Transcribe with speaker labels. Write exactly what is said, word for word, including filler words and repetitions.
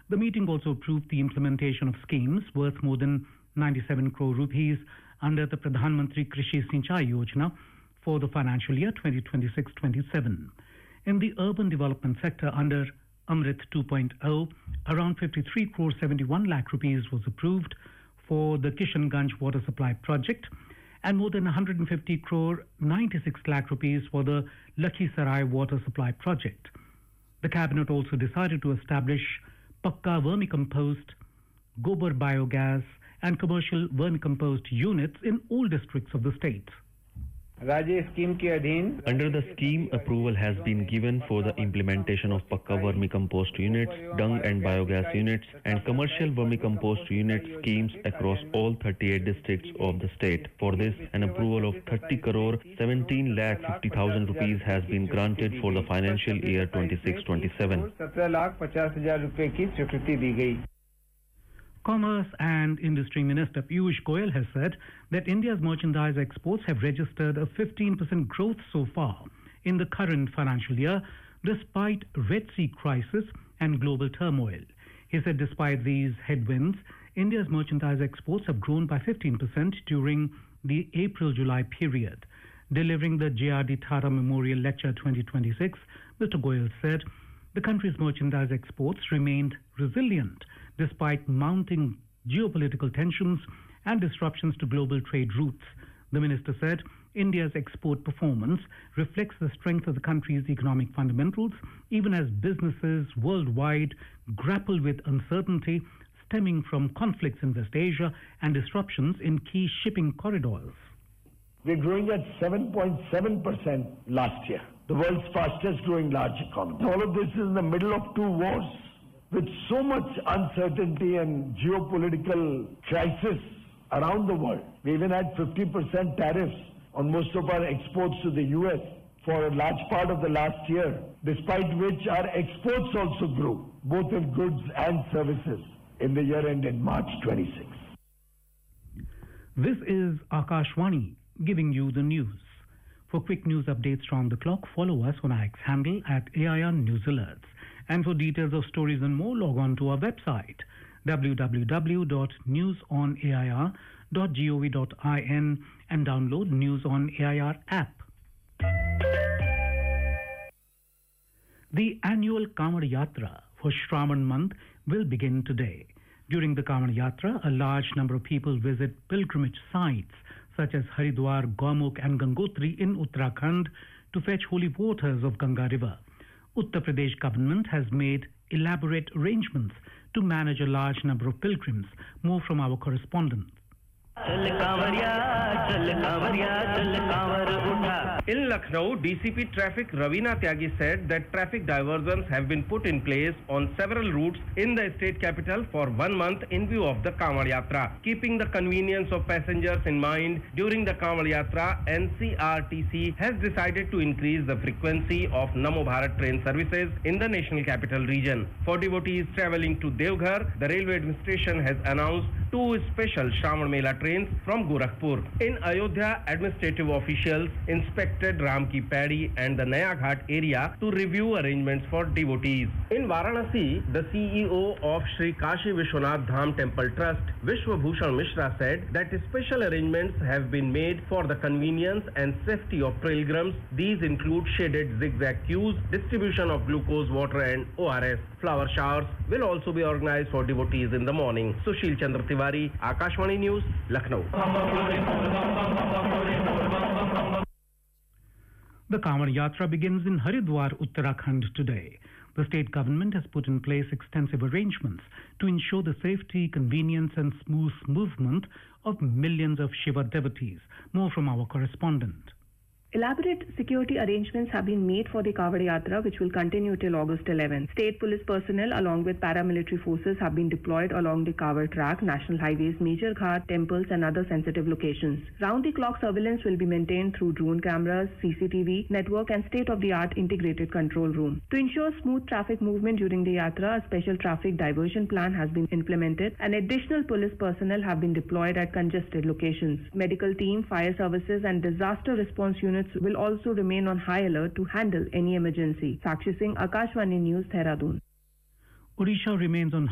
Speaker 1: The meeting also approved the implementation of schemes worth more than ninety-seven crore rupees under the Pradhan Mantri Krishi Sinchai Yojana for the financial year twenty twenty-six twenty-seven. In the urban development sector under Amrit two point oh, around fifty-three crore seventy-one lakh rupees was approved for the Kishanganj water supply project and more than one hundred fifty crore ninety-six lakh rupees for the Lakhisarai water supply project. The cabinet also decided to establish Pakka vermicompost, Gobar biogas and commercial vermicompost units in all districts of the state.
Speaker 2: Under the scheme, approval has been given for the implementation of Pakka vermicompost units, dung and biogas units, and commercial vermicompost unit schemes across all thirty-eight districts of the state. For this, an approval of thirty crore seventeen lakh fifty thousand rupees has been granted for the financial year twenty-six twenty-seven.
Speaker 1: Commerce and Industry Minister Piyush Goyal has said that India's merchandise exports have registered a fifteen percent growth so far in the current financial year, despite Red Sea crisis and global turmoil. He said despite these headwinds, India's merchandise exports have grown by fifteen percent during the April-July period. Delivering the J R D Tata Memorial Lecture twenty twenty-six, Mister Goyal said the country's merchandise exports remained resilient despite mounting geopolitical tensions and disruptions to global trade routes. The minister said India's export performance reflects the strength of the country's economic fundamentals, even as businesses worldwide grapple with uncertainty stemming from conflicts in West Asia and disruptions in key shipping corridors.
Speaker 3: We're growing at seven point seven percent last year, the world's fastest growing large economy. All of this is in the middle of two wars. With so much uncertainty and geopolitical crisis around the world, we even had fifty percent tariffs on most of our exports to the U S for a large part of the last year, despite which our exports also grew, both in goods and services, in the year ended March twenty-six.
Speaker 1: This is Akashwani giving you the news. For quick news updates round the clock, follow us on our X handle at A I R News Alerts. And for details of stories and more, log on to our website w w w dot news on a i r dot gov dot in and download News on A I R app. The annual Kamad Yatra for Shravan month will begin today. During the Kamad Yatra, a large number of people visit pilgrimage sites such as Haridwar, Gaumukh and Gangotri in Uttarakhand to fetch holy waters of Ganga River. Uttar Pradesh government has made elaborate arrangements to manage a large number of pilgrims. More from our correspondent.
Speaker 4: In Lucknow, D C P Traffic Ravina Tyagi said that traffic diversions have been put in place on several routes in the state capital for one month in view of the Kamad Yatra. Keeping the convenience of passengers in mind during the Kamad Yatra, N C R T C has decided to increase the frequency of Namo Bharat train services in the national capital region. For devotees travelling to Devghar, the railway administration has announced two special Shravan Mela trains from Gorakhpur. In Ayodhya, administrative officials inspected Ram Ki Padi and the Naya Ghat area to review arrangements for devotees. In Varanasi, the C E O of Sri Kashi Vishwanath Dham Temple Trust, Vishwabhushan Mishra, said that special arrangements have been made for the convenience and safety of pilgrims. These include shaded zigzag queues, distribution of glucose water and O R S. Flower showers will also be organized for devotees in the morning. Sushil Chandra Tiwari, Akashwani News, Lucknow.
Speaker 1: The Kamad Yatra begins in Haridwar, Uttarakhand today. The state government has put in place extensive arrangements to ensure the safety, convenience and smooth movement of millions of Shiva devotees. More from our correspondent.
Speaker 5: Elaborate security arrangements have been made for the Kamad Yatra, which will continue till August eleventh. State police personnel along with paramilitary forces have been deployed along the Kawar track, national highways, major ghat, temples and other sensitive locations. Round-the-clock surveillance will be maintained through drone cameras, C C T V, network and state-of-the-art integrated control room. To ensure smooth traffic movement during the Yatra, a special traffic diversion plan has been implemented and additional police personnel have been deployed at congested locations. Medical team, fire services and disaster response units will also remain on high alert to handle any emergency. Sakshi Singh, Akashwani News, Dehradun.
Speaker 1: Odisha remains on